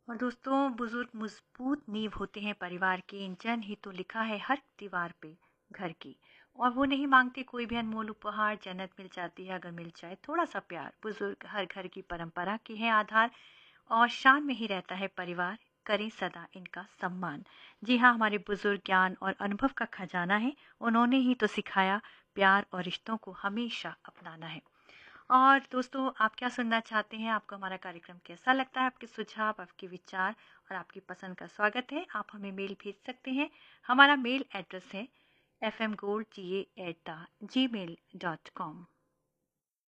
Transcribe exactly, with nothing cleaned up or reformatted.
और दोस्तों, बुजुर्ग मजबूत नींव होते हैं परिवार की। इंजन ही तो लिखा है हर दीवार पे घर की। और वो नहीं मांगते कोई भी अनमोल उपहार, जन्नत मिल जाती है अगर मिल जाए थोड़ा सा प्यार। बुजुर्ग हर घर की परंपरा की है आधार, और शान में ही रहता है परिवार। करें सदा इनका सम्मान। जी हाँ, हमारे बुजुर्ग ज्ञान और अनुभव का खजाना है। उन्होंने ही तो सिखाया प्यार और रिश्तों को हमेशा अपनाना है। और दोस्तों, आप क्या सुनना चाहते हैं? आपको हमारा कार्यक्रम कैसा लगता है? आपके सुझाव, आपके विचार और आपकी पसंद का स्वागत है। आप हमें मेल भेज सकते हैं। हमारा मेल एड्रेस है F M gold ji A at the ji mail dot com.